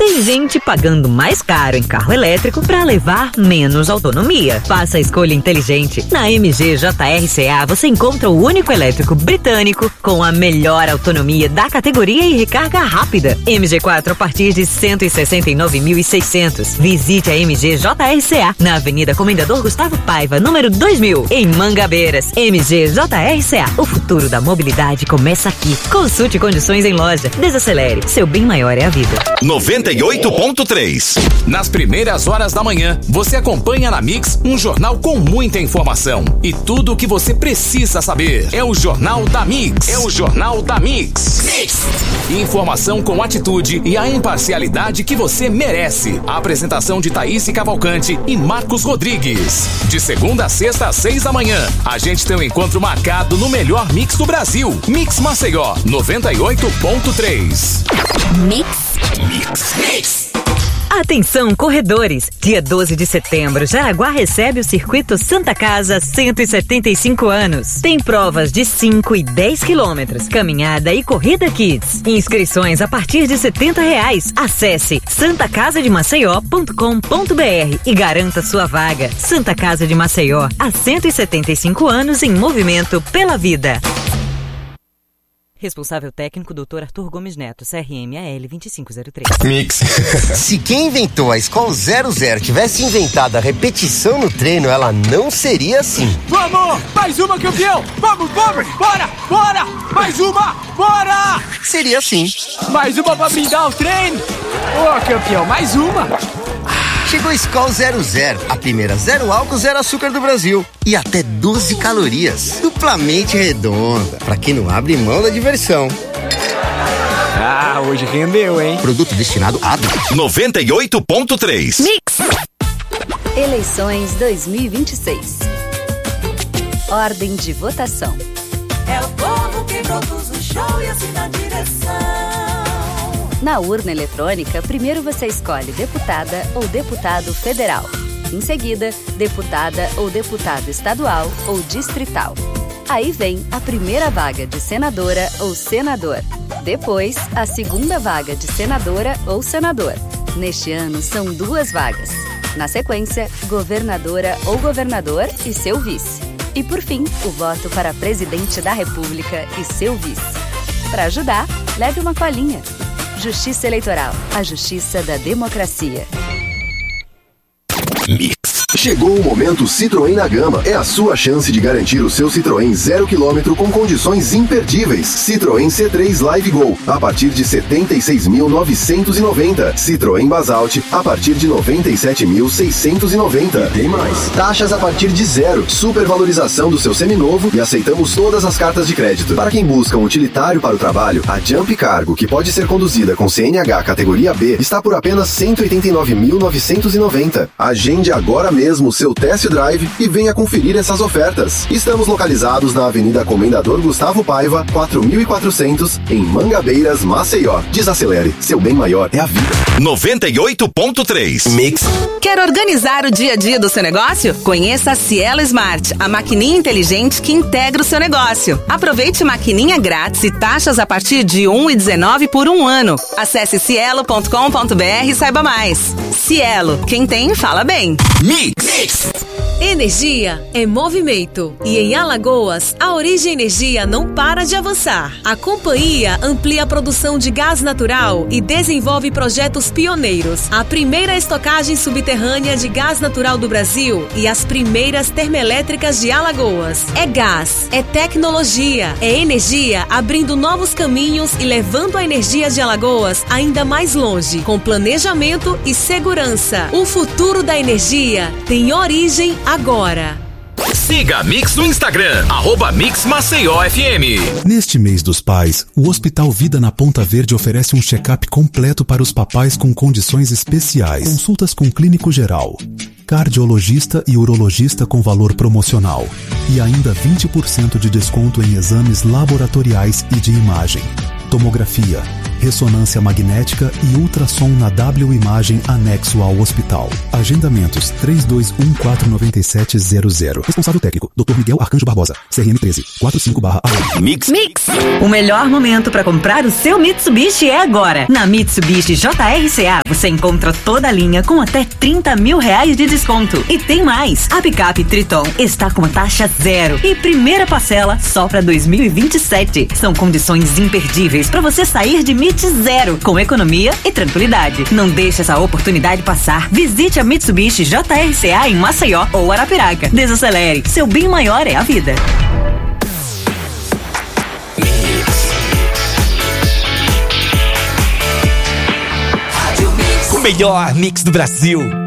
Tem gente pagando mais caro em carro elétrico para levar menos autonomia. Faça a escolha inteligente. Na MG JRCA você encontra o único elétrico britânico com a melhor autonomia da categoria e recarga rápida. MG4 a partir de 169.600. Visite a MG JRCA na Avenida Comendador Gustavo Paiva, número 2000, em Mangabeiras. MG JRCA. O futuro da mobilidade começa aqui. Consulte condições em loja. Desacelere. Seu bem maior é a vida. 98.3. Nas primeiras horas da manhã, você acompanha na Mix um jornal com muita informação e tudo o que você precisa saber. É o Jornal da Mix. É o Jornal da Mix. Informação com atitude e a imparcialidade que você merece. A apresentação de Thaís Cavalcante e Marcos Rodrigues. De segunda a sexta às 6 da manhã, a gente tem um encontro marcado no melhor mix do Brasil. Mix Maceió 98.3. Mix. Atenção, corredores! Dia 12 de setembro, Jaraguá recebe o Circuito Santa Casa 175 anos. Tem provas de 5 e 10 quilômetros, caminhada e corrida kids. Inscrições a partir de R$70. Acesse santacasademaceió.com.br e garanta sua vaga. Santa Casa de Maceió, há 175 anos em movimento pela vida. Responsável técnico, Dr. Arthur Gomes Neto, CRM-AL 2503. Mix. Se quem inventou a Skol 00 tivesse inventado a repetição no treino, ela não seria assim. Vamos! Mais uma, campeão! Vamos! Bora! Mais uma! Bora! Seria assim. Mais uma pra brindar o treino! Ô, campeão, mais uma! Chegou a Skol 00, a primeira zero álcool, zero açúcar do Brasil. E até 12 calorias. Duplamente redonda. Pra quem não abre mão da diversão. Ah, hoje rendeu, hein? Produto destinado a adultos. 98.3. Mix. Eleições 2026. Ordem de votação. É o povo que produz o show e assina a direção. Na urna eletrônica, primeiro você escolhe deputada ou deputado federal. Em seguida, deputada ou deputado estadual ou distrital. Aí vem a primeira vaga de senadora ou senador. Depois, a segunda vaga de senadora ou senador. Neste ano, são 2 vagas. Na sequência, governadora ou governador e seu vice. E por fim, o voto para presidente da República e seu vice. Para ajudar, leve uma colinha. Justiça Eleitoral, a justiça da democracia. Mix. Chegou o momento Citroën na Gama. É a sua chance de garantir o seu Citroën 0 km com condições imperdíveis. Citroën C3 Live Go, a partir de 76.990. Citroën Basalt, a partir de 97.690. E tem mais. Taxas a partir de 0. Supervalorização do seu seminovo e aceitamos todas as cartas de crédito. Para quem busca um utilitário para o trabalho, a Jump Cargo, que pode ser conduzida com CNH categoria B, está por apenas 189.990. Agende agora mesmo o seu test drive e venha conferir essas ofertas. Estamos localizados na Avenida Comendador Gustavo Paiva, 4400, em Mangabeiras, Maceió. Desacelere, seu bem maior é a vida. 98.3. Mix. Quer organizar o dia a dia do seu negócio? Conheça a Cielo Smart, a maquininha inteligente que integra o seu negócio. Aproveite maquininha grátis e taxas a partir de R$1,19 por 1 ano. Acesse cielo.com.br e saiba mais. Cielo, quem tem, fala bem. Mix. Energia é movimento e em Alagoas a Origem Energia não para de avançar. A companhia amplia a produção de gás natural e desenvolve projetos pioneiros. A primeira estocagem subterrânea de gás natural do Brasil e as primeiras termoelétricas de Alagoas. É gás, é tecnologia, é energia abrindo novos caminhos e levando a energia de Alagoas ainda mais longe, com planejamento e segurança. O futuro da energia tem origem agora. Siga a Mix no Instagram, @MixMaceióFM. Neste mês dos pais, o Hospital Vida na Ponta Verde oferece um check-up completo para os papais com condições especiais. Consultas com clínico geral, cardiologista e urologista com valor promocional. E ainda 20% de desconto em exames laboratoriais e de imagem. Tomografia, ressonância magnética e ultrassom na W Imagem anexo ao hospital. Agendamentos 32149700. Responsável técnico, Dr. Miguel Arcanjo Barbosa, CRM 13 45/A. Mix. O melhor momento para comprar o seu Mitsubishi é agora. Na Mitsubishi JRCA você encontra toda a linha com até R$30 mil de desconto. E tem mais, a picape Triton está com taxa zero e primeira parcela só para 2027. São condições imperdíveis para você sair de MIT zero com economia e tranquilidade. Não deixe essa oportunidade passar. Visite a Mitsubishi JRCA em Maceió ou Arapiraca. Desacelere, seu bem maior é a vida. O melhor mix do Brasil.